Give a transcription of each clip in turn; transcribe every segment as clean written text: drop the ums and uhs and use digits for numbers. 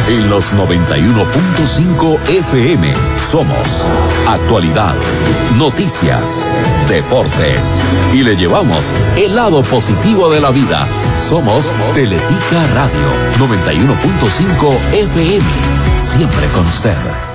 En los 91.5 FM somos actualidad, noticias, deportes y le llevamos el lado positivo de la vida. Somos Teletica Radio 91.5 FM, siempre con usted.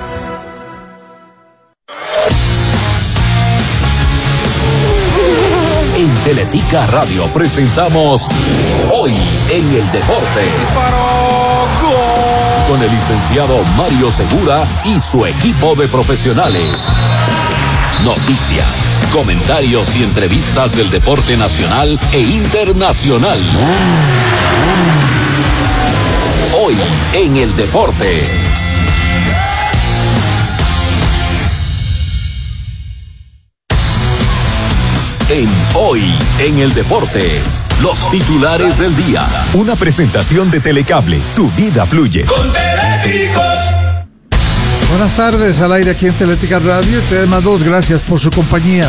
En Teletica Radio presentamos Hoy en el Deporte. ¡Disparó! ¡Gol! Con el licenciado Mario Segura y su equipo de profesionales. Noticias, comentarios y entrevistas del deporte nacional e internacional. Hoy en el Deporte. En Hoy en el Deporte, los titulares del día. Una presentación de Telecable, tu vida fluye. Con Teléticos. Buenas tardes, al aire aquí en Teletica Radio. Ustedes más dos, gracias por su compañía.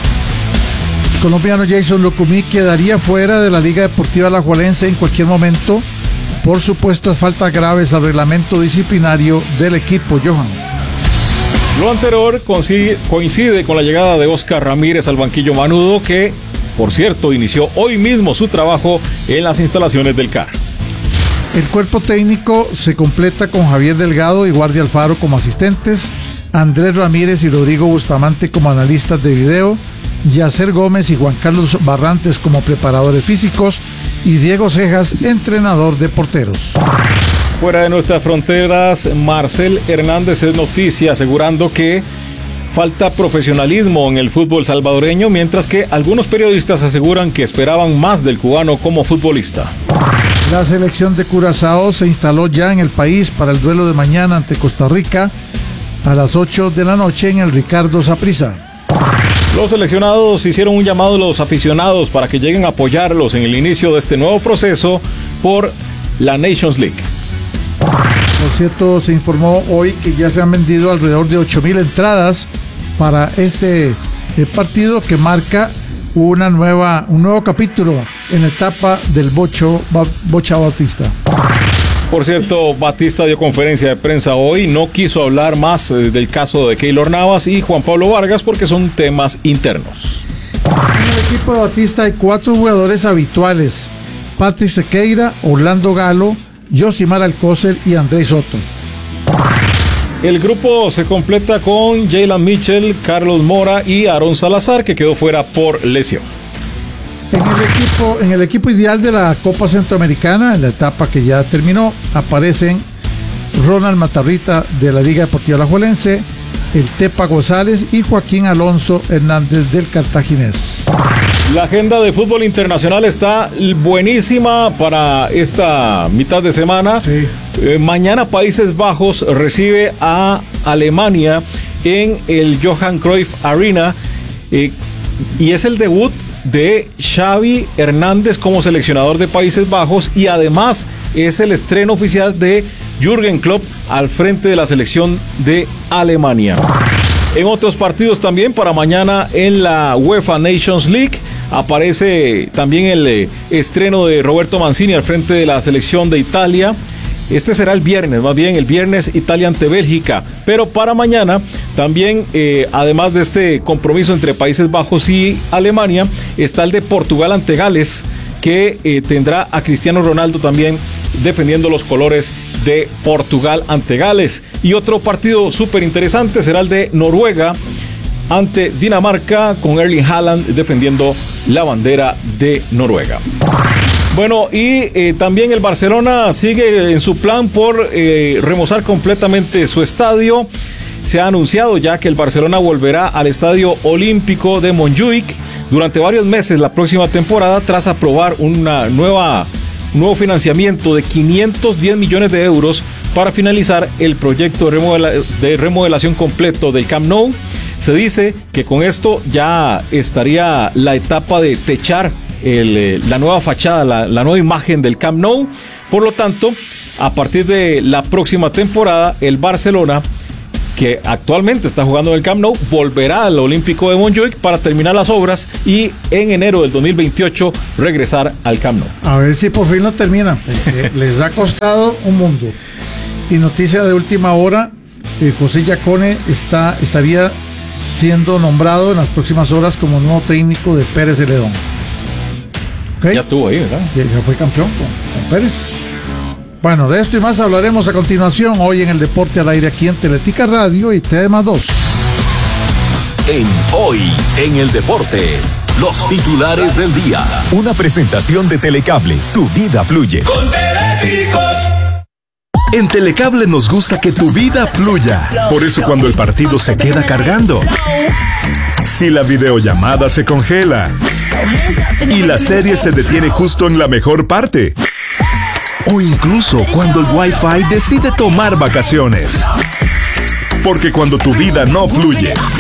El colombiano Jason Lucumí quedaría fuera de la Liga Deportiva Alajuelense en cualquier momento por supuestas faltas graves al reglamento disciplinario del equipo. Johan. Lo anterior coincide con la llegada de Oscar Ramírez al banquillo manudo, que, por cierto, inició hoy mismo su trabajo en las instalaciones del CAR. El cuerpo técnico se completa con Javier Delgado y Guardia Alfaro como asistentes, Andrés Ramírez y Rodrigo Bustamante como analistas de video, Yacer Gómez y Juan Carlos Barrantes como preparadores físicos y Diego Cejas, entrenador de porteros. Fuera de nuestras fronteras, Marcel Hernández es noticia asegurando que falta profesionalismo en el fútbol salvadoreño, mientras que algunos periodistas aseguran que esperaban más del cubano como futbolista. La selección de Curazao se instaló ya en el país para el duelo de mañana ante Costa Rica a las 8 de la noche en el Ricardo Saprissa. Los seleccionados hicieron un llamado a los aficionados para que lleguen a apoyarlos en el inicio de este nuevo proceso por la Nations League. Por cierto, se informó hoy que ya se han vendido alrededor de 8,000 entradas para este partido que marca un nuevo capítulo en la etapa del Bocha Batista. Por cierto, Batista dio conferencia de prensa hoy, no quiso hablar más del caso de Keylor Navas y Juan Pablo Vargas porque son temas internos. En el equipo de Batista hay 4 jugadores habituales: Patrick Sequeira, Orlando Galo, Josimar Alcócer y Andrés Soto. El grupo se completa con Jaylan Mitchell, Carlos Mora y Aaron Salazar, que quedó fuera por lesión. En el equipo ideal de la Copa Centroamericana, en la etapa que ya terminó, aparecen Ronald Matarrita de la Liga Deportiva Alajuelense, el Tepa González y Joaquín Alonso Hernández del Cartaginés. La agenda de fútbol internacional está buenísima para esta mitad de semana. Sí. Mañana Países Bajos recibe a Alemania en el Johan Cruyff Arena y es el debut de Xavi Hernández como seleccionador de Países Bajos y además es el estreno oficial de Jürgen Klopp al frente de la selección de Alemania. En otros partidos también para mañana en la UEFA Nations League aparece también el estreno de Roberto Mancini al frente de la selección de Italia. Este será el viernes, más bien el viernes Italia ante Bélgica, pero para mañana también, además de este compromiso entre Países Bajos y Alemania, está el de Portugal ante Gales, que tendrá a Cristiano Ronaldo también defendiendo los colores de Portugal ante Gales. Y otro partido súper interesante será el de Noruega ante Dinamarca, con Erling Haaland defendiendo la bandera de Noruega. Bueno, y también el Barcelona sigue en su plan por remozar completamente su estadio. Se ha anunciado ya que el Barcelona volverá al Estadio Olímpico de Montjuic durante varios meses la próxima temporada, tras aprobar un nuevo financiamiento de 510 millones de euros para finalizar el proyecto de remodelación completo del Camp Nou. Se dice que con esto ya estaría la etapa de techar la nueva fachada, la nueva imagen del Camp Nou. Por lo tanto, a partir de la próxima temporada, el Barcelona, que actualmente está jugando en el Camp Nou, volverá al Olímpico de Montjuic para terminar las obras y en enero del 2028 regresar al Camp Nou. A ver si por fin lo terminan. Les ha costado un mundo. Y noticia de última hora, José Yacone estaría siendo nombrado en las próximas horas como nuevo técnico de Pérez Celedón. ¿Okay? Ya estuvo ahí, ¿verdad? Ya fue campeón con Pérez. Bueno, de esto y más hablaremos a continuación hoy en el Deporte al Aire aquí en Teletica Radio y TDM2. En Hoy en el Deporte, los titulares del día. Una presentación de Telecable, tu vida fluye. Con Teléticos. En Telecable nos gusta que tu vida fluya. Por eso cuando el partido se queda cargando, si la videollamada se congela y la serie se detiene justo en la mejor parte, o incluso cuando el Wi-Fi decide tomar vacaciones. Porque cuando tu vida no fluye,